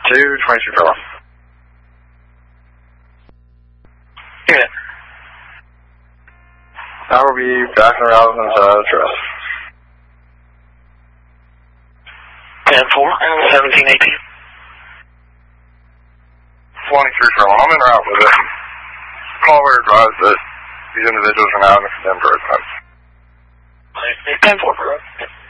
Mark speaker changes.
Speaker 1: 222 Farewell.
Speaker 2: Yeah.
Speaker 1: I will be back in Robinson's address.
Speaker 2: 10-4 and 1718.
Speaker 1: 23 Farewell. I'm in route with it. Call where advised that these individuals are now in the condemned road.
Speaker 2: 10-4 Farewell.